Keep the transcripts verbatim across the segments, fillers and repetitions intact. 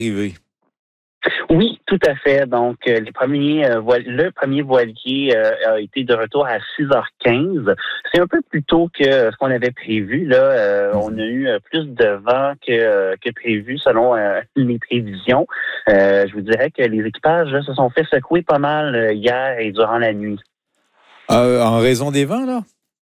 arrivé. Oui, tout à fait. Donc, euh, les premiers, euh, voil- le premier voilier euh, a été de retour à six heures quinze. C'est un peu plus tôt que ce qu'on avait prévu. Là, Euh, on a eu euh, plus de vent que, euh, que prévu selon euh, les prévisions. Euh, je vous dirais que les équipages là, se sont fait secouer pas mal euh, hier et durant la nuit. Euh, en raison des vents, là?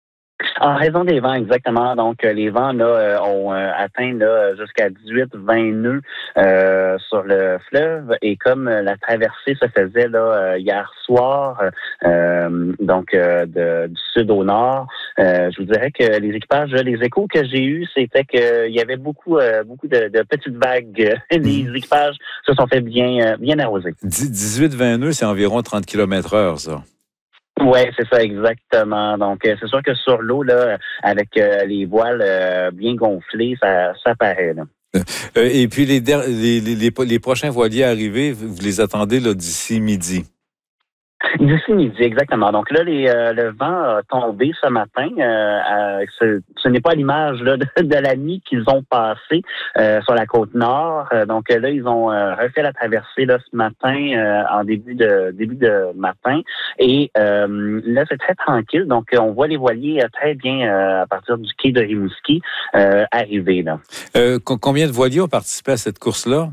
En raison des vents, exactement. Donc, euh, les vents là euh, ont euh, atteint là jusqu'à dix-huit vingt nœuds euh, sur le fleuve. Et comme euh, la traversée se faisait là euh, hier soir, euh, donc euh, de, du sud au nord, euh, je vous dirais que les équipages, là, les échos que j'ai eus, c'était qu'il y avait beaucoup, euh, beaucoup de, de petites vagues. Les équipages se sont fait bien, euh, bien arroser. dix-huit vingt nœuds, c'est environ trente kilomètres heure, ça. Oui, c'est ça, exactement. Donc, euh, c'est sûr que sur l'eau, là, avec euh, les voiles euh, bien gonflées, ça, ça paraît, là. Euh, et puis, les, der- les, les, les, les prochains voiliers arrivés, vous les attendez là, d'ici midi. D'ici midi, exactement. Donc là, les, euh, le vent a tombé ce matin. Euh, à- ce, ce n'est pas l'image là, de, de la nuit qu'ils ont passée euh, sur la côte nord. Euh, donc là, ils ont euh, refait la traversée là, ce matin, euh, en début de début de matin. Et euh, là, c'est très tranquille. Donc, on voit les voiliers euh, très bien euh, à partir du quai de Rimouski euh, arriver. Là. Euh, co- combien de voiliers ont participé à cette course-là?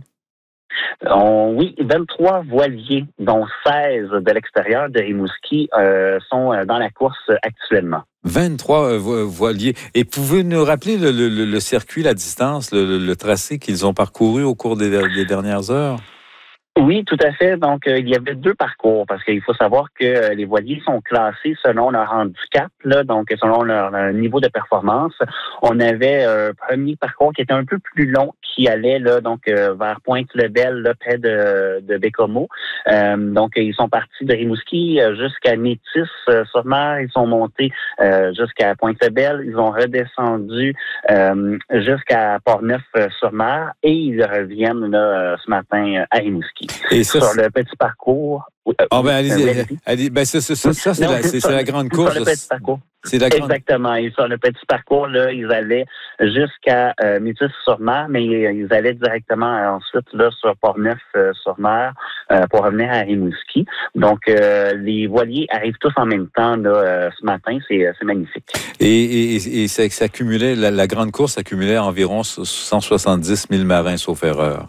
On, oui, vingt-trois voiliers, dont seize de l'extérieur de Rimouski, euh, sont dans la course actuellement. vingt-trois euh, vo- voiliers. Et pouvez-vous nous rappeler le, le, le circuit, la distance, le, le, le tracé qu'ils ont parcouru au cours des, des dernières heures? Oui, tout à fait. Donc, euh, il y avait deux parcours parce qu'il faut savoir que euh, les voiliers sont classés selon leur handicap, là, donc selon leur euh, niveau de performance. On avait un premier parcours qui était un peu plus long, qui allait là donc euh, vers Pointe-le-Bel, là, près de, de Bécomo. Euh, donc, ils sont partis de Rimouski euh, jusqu'à Métis-sur-Mer. Ils sont montés euh, jusqu'à Pointe-le-Bel. Ils ont redescendu euh, jusqu'à Port-Neuf-sur-Mer et ils reviennent là, ce matin à Rimouski. Et ça, sur le petit parcours. Oh, ben, allez-y, allez-y. allez ben, ça, ça, ça, ça c'est, non, la, c'est, sur, c'est la grande course. Sur le petit parcours. C'est la grande... Exactement. Et sur le petit parcours, là, ils allaient jusqu'à euh, Métis-sur-Mer, mais ils allaient directement euh, ensuite là, sur Port-Neuf-sur-Mer euh, pour revenir à Rimouski. Donc, euh, les voiliers arrivent tous en même temps là, euh, ce matin. C'est, c'est magnifique. Et, et, et ça, ça accumulait, la, la grande course accumulait environ cent soixante-dix mille marins, sauf erreur.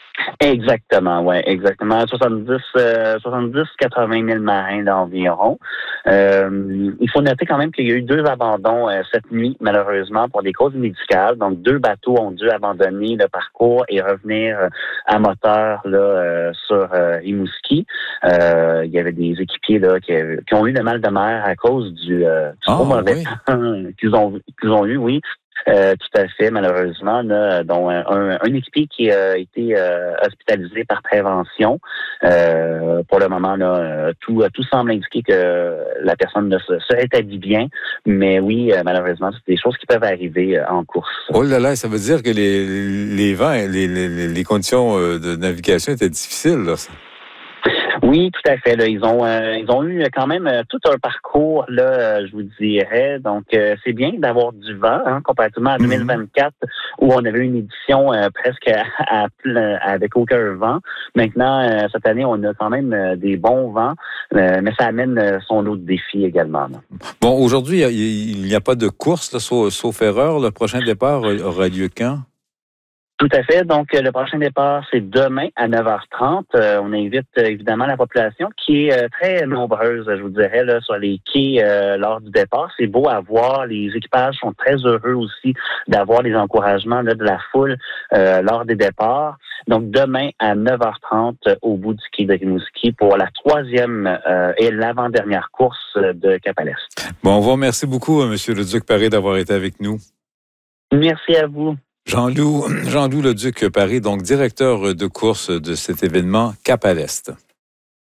Exactement, ouais, exactement. soixante-dix, euh, soixante-dix, quatre-vingt mille marins là, environ. Euh, il faut noter quand même qu'il y a eu deux abandons euh, cette nuit, malheureusement, pour des causes médicales. Donc, deux bateaux ont dû abandonner le parcours et revenir euh, à moteur là euh, sur euh, Rimouski. Euh, il y avait des équipiers là qui, avaient, qui ont eu le mal de mer à cause du, euh, du oh, trop mauvais oui. temps qu'ils ont qu'ils ont eu, oui. Euh, tout à fait, malheureusement, là, dont un, un équipier qui a été euh, hospitalisé par prévention. Euh, pour le moment, là, tout, tout semble indiquer que la personne là, se, se rétablit bien, mais oui, euh, malheureusement, c'est des choses qui peuvent arriver euh, en course. Oh là là, ça veut dire que les, les vents, les, les, les conditions de navigation étaient difficiles, là. Oui, tout à fait. Là, ils ont euh, ils ont eu quand même euh, tout un parcours, là, euh, je vous dirais. Donc, euh, c'est bien d'avoir du vent, hein, comparativement à deux mille vingt-quatre, mm-hmm. où on avait une édition euh, presque à, à, à, avec aucun vent. Maintenant, euh, cette année, on a quand même euh, des bons vents, euh, mais ça amène euh, son lot de défis également. Là. Bon, aujourd'hui, il n'y a pas de course, là, sauf, sauf erreur. Le prochain départ aura lieu quand? Tout à fait. Donc, le prochain départ, c'est demain à neuf heures trente. Euh, on invite euh, évidemment la population qui est euh, très nombreuse, je vous dirais, là, sur les quais euh, lors du départ. C'est beau à voir. Les équipages sont très heureux aussi d'avoir les encouragements là, de la foule euh, lors des départs. Donc, demain à neuf heures trente au bout du quai de Rimouski pour la troisième euh, et l'avant-dernière course de Cap-à-l'Est. Bon, on vous remercie beaucoup, M. Leduc Paré, d'avoir été avec nous. Merci à vous. Jean-Loup, Jean-Loup Leduc Paré, donc directeur de course de cet événement Cap à l'Est.